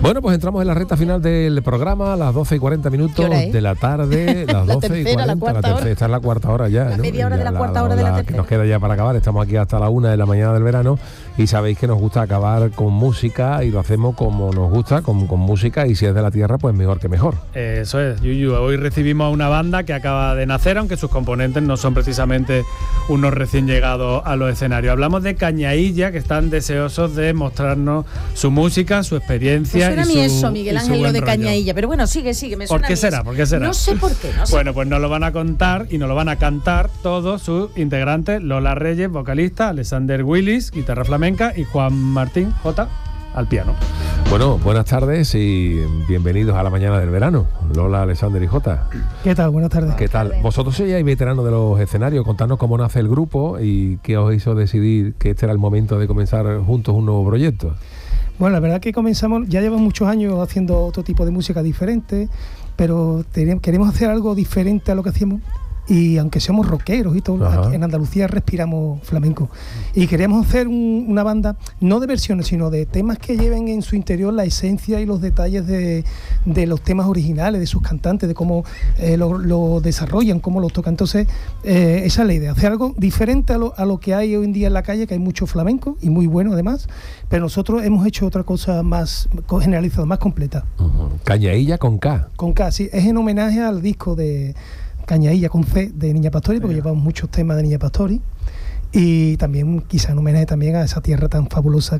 Bueno, pues entramos en la recta final del programa, a las 12:40 de la tarde, las 12:40, la tercera, esta es la cuarta hora ya. La media hora ya de la cuarta hora de la tercera. Que nos queda ya para acabar, estamos aquí hasta la 1 de la mañana del verano y sabéis que nos gusta acabar con música y lo hacemos como nos gusta, con música, y si es de la tierra, pues mejor que mejor. Eso es, Yuyu, hoy recibimos a una banda que acaba de nacer, aunque sus componentes no son precisamente unos recién llegados a los escenarios. Hablamos de Cañailla, que están deseosos de mostrarnos su música, su experiencia. Me suena a mí eso, Miguel Ángel, lo de Cañailla, pero bueno, sigue, me suena. ¿Por qué será? ¿Por qué será? No sé por qué, no sé. Bueno, pues nos lo van a contar y nos lo van a cantar todos sus integrantes: Lola Reyes, vocalista, Alexander Willis, guitarra flamenca, y Juan Martín J al piano. Bueno, buenas tardes y bienvenidos a la mañana del verano. Lola, Alexander y J. ¿Qué tal? Buenas tardes. ¿Qué tal? Vosotros sois veteranos de los escenarios. Contadnos cómo nace el grupo y qué os hizo decidir que este era el momento de comenzar juntos un nuevo proyecto. Bueno, la verdad que comenzamos, ya llevamos muchos años haciendo otro tipo de música diferente, pero queremos hacer algo diferente a lo que hacíamos. Y aunque seamos rockeros y todo, aquí en Andalucía respiramos flamenco. Y queríamos hacer una banda, no de versiones, sino de temas que lleven en su interior la esencia y los detalles de los temas originales, de sus cantantes, de cómo lo desarrollan, cómo lo tocan. Entonces, esa es la idea, hacer algo diferente a lo que hay hoy en día en la calle, que hay mucho flamenco, y muy bueno además, pero nosotros hemos hecho otra cosa más generalizada, más completa. Cañailla con K. Con K, sí, es en homenaje al disco de Cañailla con C de Niña Pastori, porque llevamos muchos temas de Niña Pastori, y también quizá en homenaje también a esa tierra tan fabulosa